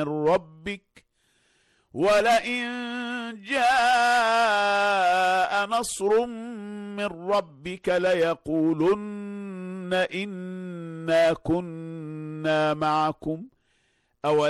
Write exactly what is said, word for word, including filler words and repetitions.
ربك ولئن جاء نصر من ربك ليقولن إنا كنا معكم أو